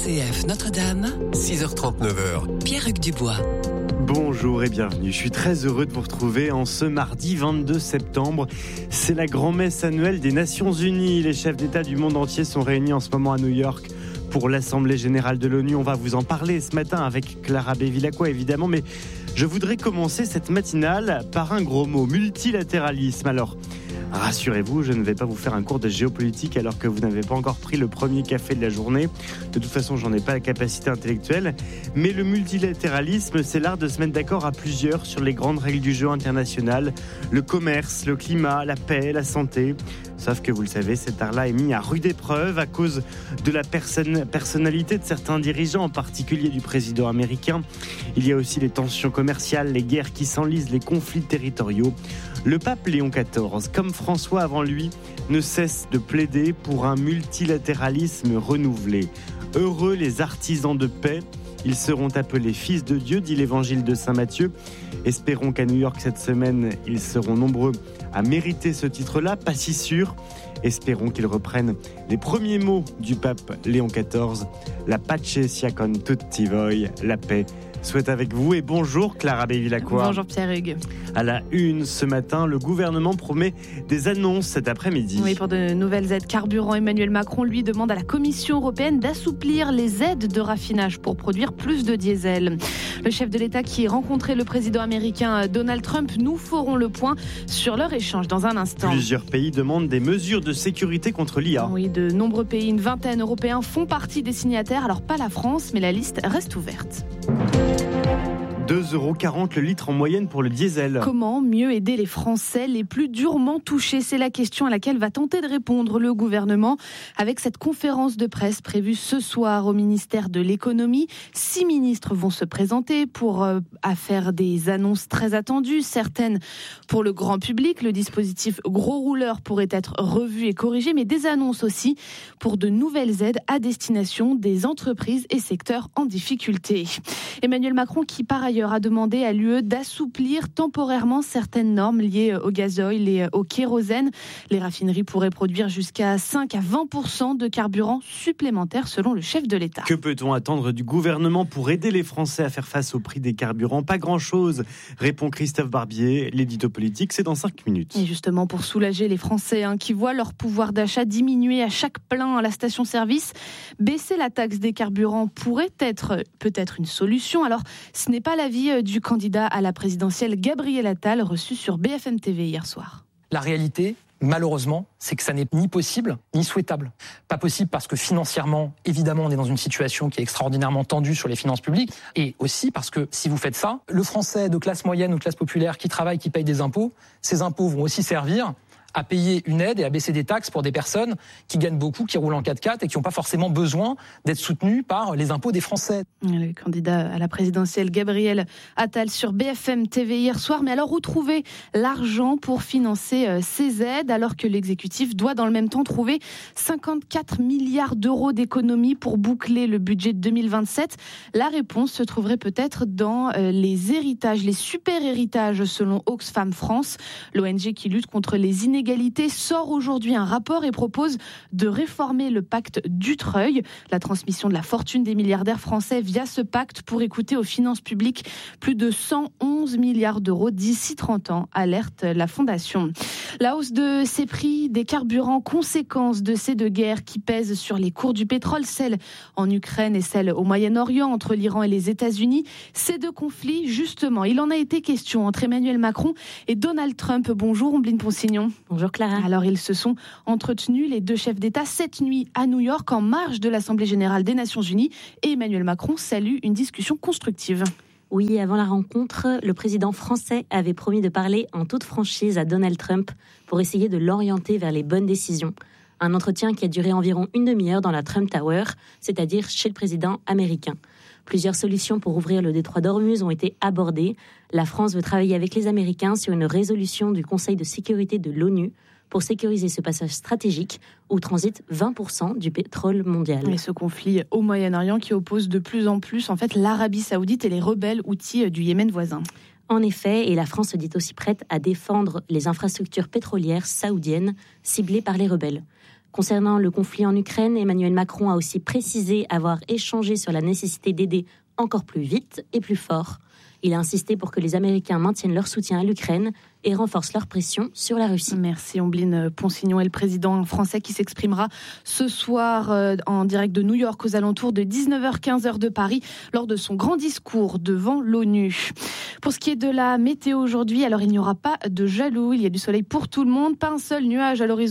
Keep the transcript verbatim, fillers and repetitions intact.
C F Notre-Dame, six heures trente, neuf heures. Pierre-Hugues Dubois. Bonjour et bienvenue, je suis très heureux de vous retrouver en ce mardi vingt-deux septembre. C'est la grand-messe annuelle des Nations Unies. Les chefs d'État du monde entier sont réunis en ce moment à New York pour l'Assemblée Générale de l'ONU. On va vous en parler ce matin avec Clara Bevilacqua évidemment, mais je voudrais commencer cette matinale par un gros mot, multilatéralisme. Alors, rassurez-vous, je ne vais pas vous faire un cours de géopolitique alors que vous n'avez pas encore pris le premier café de la journée. De toute façon, j'en ai pas la capacité intellectuelle. Mais le multilatéralisme, c'est l'art de se mettre d'accord à plusieurs sur les grandes règles du jeu international, le commerce, le climat, la paix, la santé. Sauf que vous le savez, cet art-là est mis à rude épreuve à cause de la personne, personnalité de certains dirigeants, en particulier du président américain. Il y a aussi les tensions commerciales, les guerres qui s'enlisent, les conflits territoriaux. Le pape Léon quatorze, comme François avant lui, ne cesse de plaider pour un multilatéralisme renouvelé. Heureux les artisans de paix, ils seront appelés fils de Dieu, dit l'évangile de Saint Matthieu. Espérons qu'à New York cette semaine, ils seront nombreux à mériter ce titre-là, pas si sûr. Espérons qu'ils reprennent les premiers mots du pape Léon quatorze. La pace sia con tutti voi, la paix soit avec vous. Et bonjour Clara Bevilacqua. Bonjour Pierre-Hugues. À la une ce matin, le gouvernement promet des annonces cet après-midi. Oui, pour de nouvelles aides carburant, Emmanuel Macron lui demande à la Commission européenne d'assouplir les aides de raffinage pour produire plus de diesel. Le chef de l'État qui rencontrait le président américain Donald Trump, nous ferons le point sur leur échange dans un instant. Plusieurs pays demandent des mesures de sécurité contre l'I A. Oui, de nombreux pays, une vingtaine européens font partie des signataires. Alors pas la France, mais la liste reste ouverte. deux euros quarante le litre en moyenne pour le diesel. Comment mieux aider les Français les plus durement touchés ? C'est la question à laquelle va tenter de répondre le gouvernement avec cette conférence de presse prévue ce soir au ministère de l'économie. Six ministres vont se présenter pour euh, à faire des annonces très attendues, certaines pour le grand public. Le dispositif gros rouleur pourrait être revu et corrigé, mais des annonces aussi pour de nouvelles aides à destination des entreprises et secteurs en difficulté. Emmanuel Macron qui par ailleurs a demandé à l'U E d'assouplir temporairement certaines normes liées au gazoil et au kérosène. Les raffineries pourraient produire jusqu'à cinq à vingt pour cent de carburant supplémentaire selon le chef de l'État. Que peut-on attendre du gouvernement pour aider les Français à faire face au prix des carburants ? Pas grand-chose, répond Christophe Barbier. L'édito politique, c'est dans cinq minutes. Et justement, pour soulager les Français hein, qui voient leur pouvoir d'achat diminuer à chaque plein à la station-service, baisser la taxe des carburants pourrait être peut-être une solution. Alors, ce n'est pas la L'avis du candidat à la présidentielle Gabriel Attal reçu sur B F M T V hier soir. La réalité, malheureusement, c'est que ça n'est ni possible ni souhaitable. Pas possible parce que financièrement, évidemment, on est dans une situation qui est extraordinairement tendue sur les finances publiques. Et aussi parce que si vous faites ça, le Français de classe moyenne ou de classe populaire qui travaille, qui paye des impôts, ces impôts vont aussi servir à payer une aide et à baisser des taxes pour des personnes qui gagnent beaucoup, qui roulent en quatre-quatre et qui n'ont pas forcément besoin d'être soutenues par les impôts des Français. Le candidat à la présidentielle Gabriel Attal sur B F M T V hier soir. Mais alors où trouver l'argent pour financer ces aides alors que l'exécutif doit dans le même temps trouver cinquante-quatre milliards d'euros d'économies pour boucler le budget de deux mille vingt-sept ? La réponse se trouverait peut-être dans les héritages, les super héritages selon Oxfam France. L'O N G qui lutte contre les inégalités sort aujourd'hui un rapport et propose de réformer le pacte Dutreil. La transmission de la fortune des milliardaires français via ce pacte pourrait coûter aux finances publiques plus de cent onze milliards d'euros d'ici trente ans, alerte la Fondation. La hausse de ces prix des carburants, conséquence de ces deux guerres qui pèsent sur les cours du pétrole, celle en Ukraine et celle au Moyen-Orient entre l'Iran et les États-Unis. Ces deux conflits, justement, il en a été question entre Emmanuel Macron et Donald Trump. Bonjour, Ombline Ponsignon. Bonjour Clara. Alors ils se sont entretenus, les deux chefs d'État, cette nuit à New York en marge de l'Assemblée Générale des Nations Unies et Emmanuel Macron salue une discussion constructive. Oui, avant la rencontre, le président français avait promis de parler en toute franchise à Donald Trump pour essayer de l'orienter vers les bonnes décisions. Un entretien qui a duré environ une demi-heure dans la Trump Tower, c'est-à-dire chez le président américain. Plusieurs solutions pour ouvrir le détroit d'Ormuz ont été abordées. La France veut travailler avec les Américains sur une résolution du Conseil de sécurité de l'ONU pour sécuriser ce passage stratégique où transite vingt pour cent du pétrole mondial. Et ce conflit au Moyen-Orient qui oppose de plus en plus en fait, l'Arabie Saoudite et les rebelles houthis du Yémen voisin. En effet, et la France se dit aussi prête à défendre les infrastructures pétrolières saoudiennes ciblées par les rebelles. Concernant le conflit en Ukraine, Emmanuel Macron a aussi précisé avoir échangé sur la nécessité d'aider encore plus vite et plus fort. Il a insisté pour que les Américains maintiennent leur soutien à l'Ukraine et renforcent leur pression sur la Russie. Merci Ombline Ponsignon et le président français qui s'exprimera ce soir euh, en direct de New York aux alentours de dix-neuf heures quinze heure de Paris lors de son grand discours devant l'ONU. Pour ce qui est de la météo aujourd'hui, alors il n'y aura pas de jaloux, il y a du soleil pour tout le monde, pas un seul nuage à l'horizon.